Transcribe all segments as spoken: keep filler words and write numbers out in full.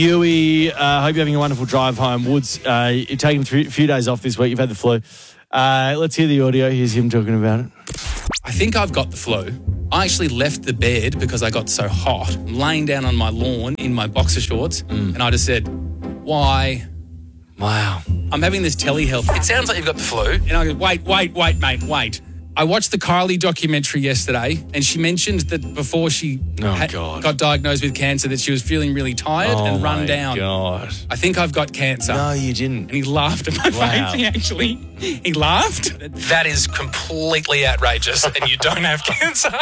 Huey, uh, hope you're having a wonderful drive home. Woods, uh, you're taking a few days off this week. You've had the flu. Uh, let's hear the audio. Here's him talking about it. I think I've got the flu. I actually left the bed because I got so hot. I'm laying down on my lawn in my boxer shorts, mm. and I just said, why? Wow. I'm having this telehealth. It sounds like you've got the flu. And I go, wait, wait, wait, mate, wait. I watched the Kylie documentary yesterday, and she mentioned that before she oh, had, God. got diagnosed with cancer that she was feeling really tired oh, and run my down. God. I think I've got cancer. No, you didn't. And he laughed at my wow. face. He actually, he laughed. That is completely outrageous, and you don't have cancer.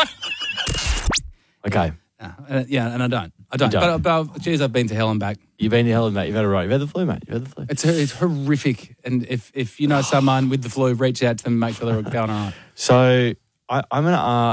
Okay. Uh, yeah, and I don't. I don't. You don't. But, but, geez, I've been to hell and back. You've been to hell and back. You've had it right. You've had the flu, mate. You've had the flu. It's it's horrific. And if, if you know someone with the flu, reach out to them and make sure they're going all right. So I, I'm going to... Uh,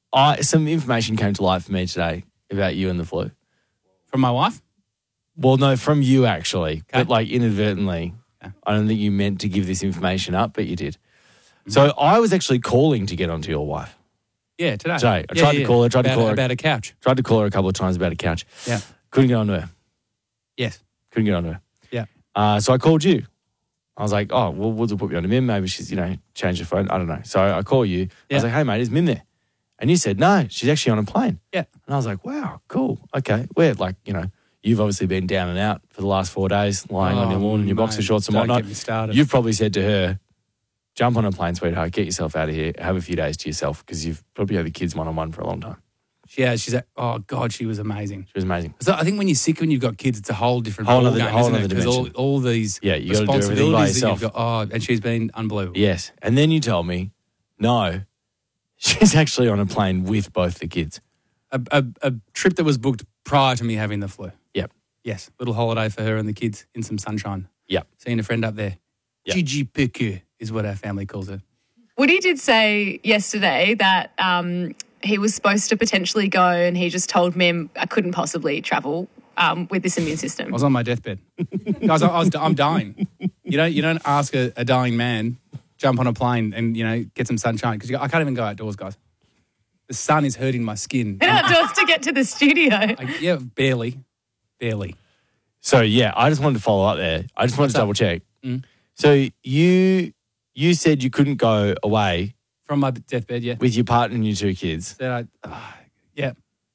I some information came to light for me today about you and the flu. From my wife? Well, no, from you actually. Okay. But like inadvertently. Okay. I don't think you meant to give this information up, but you did. Mm-hmm. So I was actually calling to get onto your wife. Yeah, today. Today. I yeah, tried yeah, to call her, tried about, to call her. About a couch. Tried to call her a couple of times about a couch. Yeah. Couldn't get onto her. Yes. Couldn't get onto her. Yeah. Uh, so I called you. I was like, oh, well, we'll put me on to Mim. Maybe she's, you know, changed her phone. I don't know. So I call you. Yeah. I was like, hey, mate, is Mim there? And you said, no, she's actually on a plane. Yeah. And I was like, wow, cool. Okay. Weird. Like, you know, you've obviously been down and out for the last four days, lying oh, on your lawn in your mate, boxer shorts and don't whatnot. Get me started. You've probably said to her, jump on a plane, sweetheart, get yourself out of here, have a few days to yourself, because you've probably had the kids one-on-one for a long time. Yeah, she's a, oh, God, she was amazing. She was amazing. So I think when you're sick, when you've got kids, it's a whole different whole ball other, game, whole isn't other it? Because all, dimension. all these yeah, you gotta do everything by responsibilities that yourself. you've got, oh, and she's been unbelievable. Yes. And then you tell me, no, she's actually on a plane with both the kids. A, a, a trip that was booked prior to me having the flu. Yep. Yes, little holiday for her and the kids in some sunshine. Yep. Seeing a friend up there. Yep. Gigi Piku is what our family calls her. Woody did say yesterday that um, he was supposed to potentially go and he just told Mim I couldn't possibly travel um, with this immune system. I was on my deathbed. Guys, I was, I'm dying. You don't, you don't ask a, a dying man, jump on a plane and, you know, get some sunshine because I can't even go outdoors, guys. The sun is hurting my skin. Outdoors to get to the studio. I, yeah, barely. Barely. So, yeah, I just wanted to follow up there. I just wanted What's to up? double check. Mm. So you you said you couldn't go away From my deathbed, yeah. with your partner and your two kids. Said I, uh, yeah.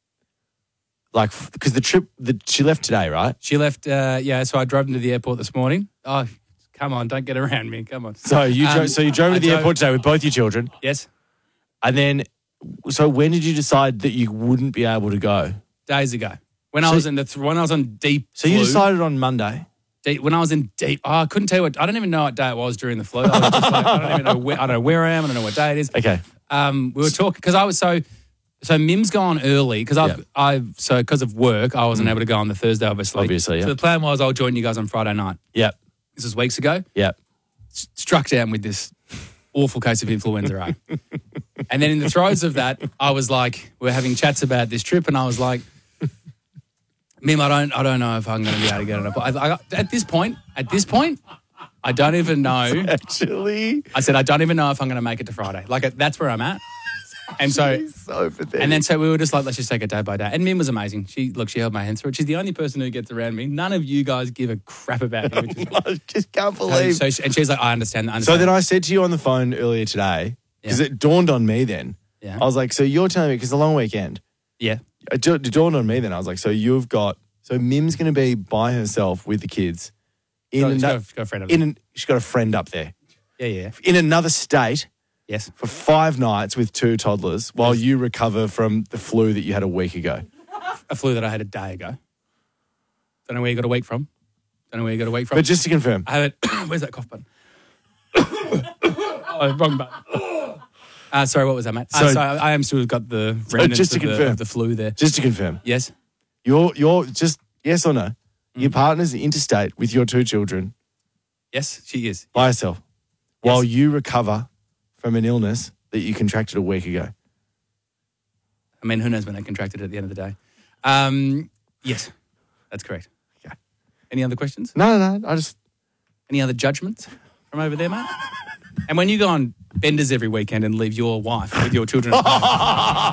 Like, because the trip, the, she left today, right? She left, uh, yeah, so I drove them to the airport this morning. Oh, come on, don't get around me. Come on. So you Um, drove, so you drove I to the drove- airport today with both your children. Yes, And then, so when did you decide that you wouldn't be able to go? days ago. When I So- was in the, th- when I was on deep So you flu, decided on Monday. deep, when I was in deep, oh, I couldn't tell you what, I don't even know what day it was during the flu. I was just like, I don't even know where, I don't know where I am. I don't know what day it is. Okay. Um, we were talking, because I was so, so Mim's gone early, because I've, Yeah. I've, so because of work, I wasn't able to go on the Thursday, obviously. Obviously, yeah. So the plan was I'll join you guys on Friday night. Yep. This was weeks ago. Yep. S- struck down with this awful case of influenza A. And then in the throes of that, I was like, we're having chats about this trip, and I was like, Mim, I don't, I don't know if I'm going to be able to get it up. I, I, at this point, at this point, I don't even know. Actually. I said, I don't even know if I'm going to make it to Friday. Like, that's where I'm at. And so, so pathetic. and then so we were just like, let's just take it day by day. And Mim was amazing. She, look, she held my hand through it. She's the only person who gets around me. None of you guys give a crap about me. Which is, I just can't so, believe. so she, and she's like, I understand. I So understand. then I said to you on the phone earlier today, because Yeah. it dawned on me then. Yeah. I was like, so you're telling me, because the long weekend, yeah. it da- it dawned on me then. I was like, so you've got, so Mim's going to be by herself with the kids. In Got- ano- she's got a- she's got a friend up in there. an, she's got a friend up there. Yeah, yeah. In another state Yes. for five nights with two toddlers while you recover from the flu that you had a week ago. A flu that I had a day ago. Don't know where you got a week from. Don't know where you got a week from. But just to confirm, I have it. Where's that cough button? oh, wrong button. Uh, sorry, what was that, mate? So- uh, sorry, I am still got the remnants just to of, the, confirm. of the flu there. just to confirm, Yes. you're, you're just, yes or no, Mm. your partner's interstate with your two children Yes, she is. by herself while you recover from an illness that you contracted a week ago. I mean, who knows when I contracted it at the end of the day. Um, yes, that's correct. Okay. Any other questions? No, no, no. I just, Any other judgments from over there, mate? And when you go on benders every weekend and leave your wife with your children at home,